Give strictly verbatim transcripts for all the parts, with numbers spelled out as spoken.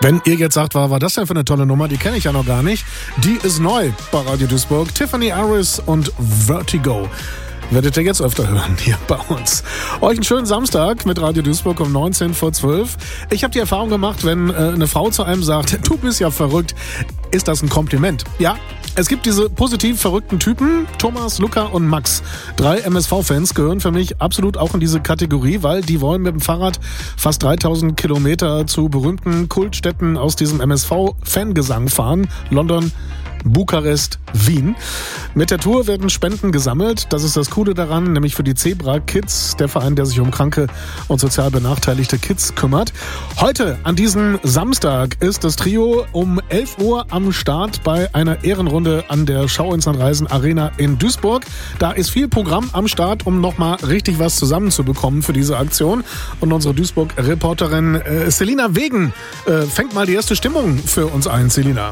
Wenn ihr jetzt sagt, was war das denn für eine tolle Nummer, die kenne ich ja noch gar nicht, die ist neu bei Radio Duisburg. Tiffany Harris und Vertigo. Werdet ihr jetzt öfter hören hier bei uns. Euch einen schönen Samstag mit Radio Duisburg um neunzehn vor zwölf. Ich habe die Erfahrung gemacht, wenn äh, eine Frau zu einem sagt, du bist ja verrückt, ist das ein Kompliment. Ja, es gibt diese positiv verrückten Typen, Thomas, Luca und Max. Drei M S V-Fans gehören für mich absolut auch in diese Kategorie, weil die wollen mit dem Fahrrad fast dreitausend Kilometer zu berühmten Kultstätten aus diesem M S V-Fangesang fahren. London, Bukarest, Wien. Mit der Tour werden Spenden gesammelt. Das ist das Coole daran, nämlich für die Zebra Kids, der Verein, der sich um kranke und sozial benachteiligte Kids kümmert. Heute, an diesem Samstag, ist das Trio um elf Uhr am Start bei einer Ehrenrunde an der Schauinslandreisen Arena in Duisburg. Da ist viel Programm am Start, um nochmal richtig was zusammenzubekommen für diese Aktion. Und unsere Duisburg-Reporterin äh, Selina Wegen äh, fängt mal die erste Stimmung für uns ein. Selina.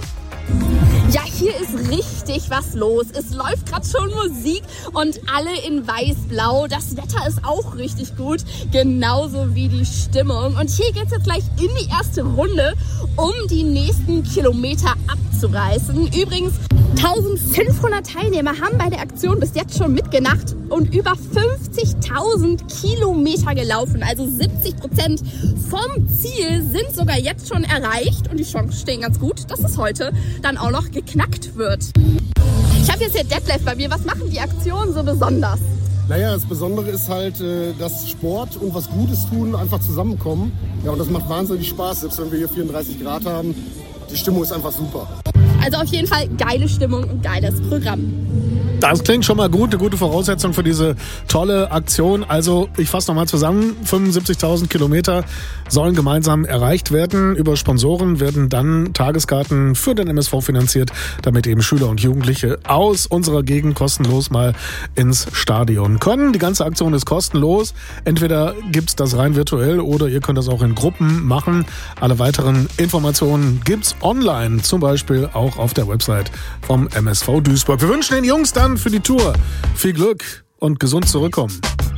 Ja, hier ist richtig was los. Es läuft gerade schon Musik und alle in weiß-blau. Das Wetter ist auch richtig gut, genauso wie die Stimmung. Und hier geht's jetzt gleich in die erste Runde, um die nächsten Kilometer abzureißen. Übrigens, eintausendfünfhundert Teilnehmer haben bei der Aktion bis jetzt schon mitgemacht und über fünfzigtausend Kilometer gelaufen. Also siebzig Prozent vom Ziel sind sogar jetzt schon erreicht und die Chancen stehen ganz gut, dass es heute dann auch noch geknackt wird. Ich habe jetzt hier Detlef bei mir. Was machen die Aktionen so besonders? Naja, das Besondere ist halt, dass Sport und was Gutes tun einfach zusammenkommen. Ja, und das macht wahnsinnig Spaß, selbst wenn wir hier vierunddreißig Grad haben. Die Stimmung ist einfach super. Also auf jeden Fall geile Stimmung und geiles Programm. Das klingt schon mal gut, eine gute Voraussetzung für diese tolle Aktion. Also ich fasse nochmal zusammen, fünfundsiebzigtausend Kilometer sollen gemeinsam erreicht werden. Über Sponsoren werden dann Tageskarten für den M S V finanziert, damit eben Schüler und Jugendliche aus unserer Gegend kostenlos mal ins Stadion können. Die ganze Aktion ist kostenlos. Entweder gibt's das rein virtuell oder ihr könnt das auch in Gruppen machen. Alle weiteren Informationen gibt's online, zum Beispiel auch auf der Website vom M S V Duisburg. Wir wünschen den Jungs dann für die Tour viel Glück und gesund zurückkommen.